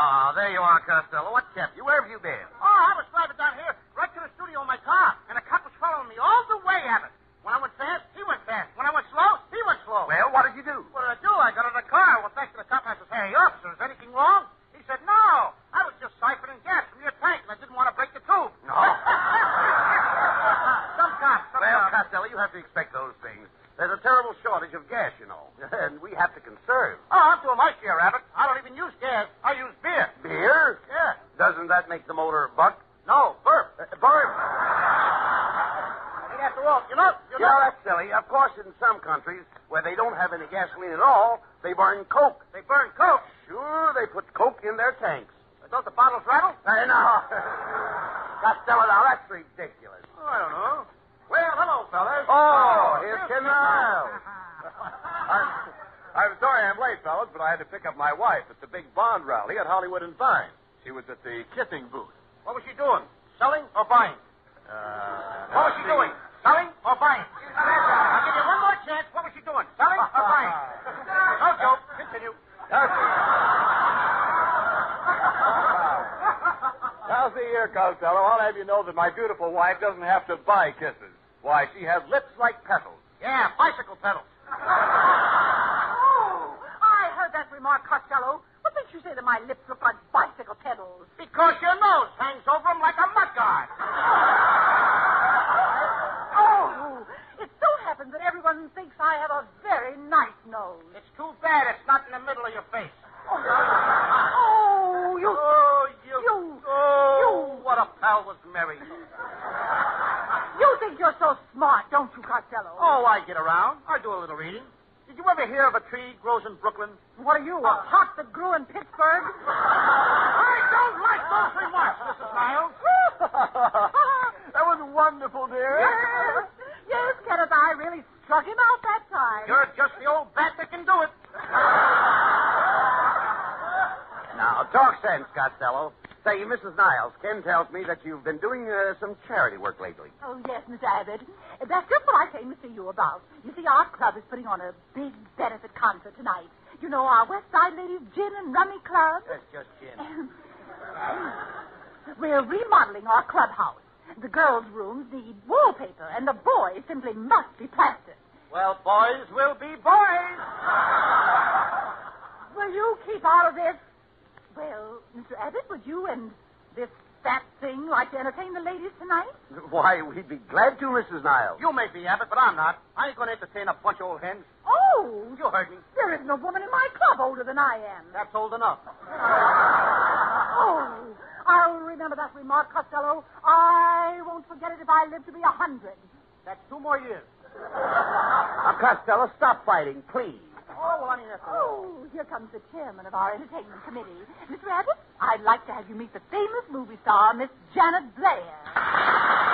Oh, there you are, Costello. What kept you? Where have you been? Oh, I was driving down here right to the studio in my car, and a cop was following me all the way, Abbott. When I went fast, he went fast. When I went slow, he went slow. Well, what did you do? What did I do? I got out of the car. Well, thanks to the cop, I said, "Hey, officer, is anything wrong?" He said, "No. I was just siphoning gas from your tank, and I didn't want to break the tube." No. Some cops. Well, Costello, you have to expect those things. There's a terrible shortage of gas, you know, and we have to conserve. Oh, I'm doing my share, Abbott. I don't even use gas. I use beer. Beer? Yeah. Doesn't that make the motor buck? No, burp. Burp. Hey, after all, you know. That's silly. Of course, in some countries where they don't have any gasoline at all, they burn coke. They burn coke. Sure, they put coke in their tanks. Don't the bottles rattle? No. Costello, now that's ridiculous. Oh, I don't know. Well, hello, fellas. Oh, here's Ken Niles. I'm sorry I'm late, fellas, but I had to pick up my wife at the big Bond rally at Hollywood and Vine. She was at the kissing booth. What was she doing? Selling or buying? What was she doing? Selling or buying? I'll give you one more chance. What was she doing? Selling or buying? No joke. Continue. Now, see here, Costello, I'll have you know that my beautiful wife doesn't have to buy kisses. Why, she has lips like petals. Yeah, bicycle pedals. Oh, I heard that remark, Costello. What makes you say that my lips look like bicycle pedals? Because your nose hangs over them like a mudguard. Oh, it so happens that everyone thinks I have a very nice nose. It's too bad it's not in the middle of your face. Oh, you... Oh, you. You. What a pal was Mary. You think you're so smart, don't you, Costello? Oh, I get around. I do a little reading. Did you ever hear of a tree grows in Brooklyn? What are you, a pot that grew in Pittsburgh? I don't like those remarks, Mrs. Niles. That was wonderful, dear. Yes, Kenneth, I really struck him out that time. You're just the old bat that can do it. Now, talk sense, Costello. Say, Mrs. Niles, Ken tells me that you've been doing some charity work lately. Oh, yes, Mr. Abbott. That's just what I came to see you about. You see, our club is putting on a big benefit concert tonight. You know, our West Side Ladies Gin and Rummy Club. That's just gin. We're remodeling our clubhouse. The girls' rooms need wallpaper, and the boys simply must be plastered. Well, boys will be boys. Will you keep all of this? Well, Mr. Abbott, would you and this fat thing like to entertain the ladies tonight? Why, we'd be glad to, Mrs. Niles. You may be, Abbott, but I'm not. I ain't going to entertain a bunch of old hens. Oh! You heard me. There isn't a woman in my club older than I am. That's old enough. Oh, I'll remember that remark, Costello. I won't forget it if I live to be 100. That's 2 more years. Now, Costello, stop fighting, please. Oh, well, I mean, that's all. Oh, here comes the chairman of our entertainment committee. Mr. Abbott, I'd like to have you meet the famous movie star, Miss Janet Blair.